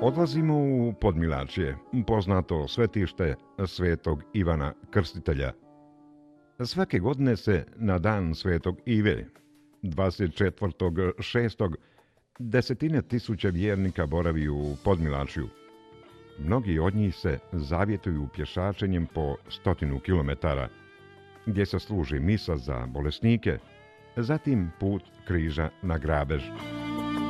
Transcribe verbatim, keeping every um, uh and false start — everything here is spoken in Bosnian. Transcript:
Odlazimo u Podmilačje, poznato svetište svetog Ivana Krstitelja. Svake godine se na dan svetog Ive, dvadeset četvrtog šestog desetine tisuća vjernika boravi u Podmilačju. Mnogi od njih se zavjetuju pješačenjem po stotinu kilometara, gdje se služi misa za bolesnike, zatim put križa na grabež.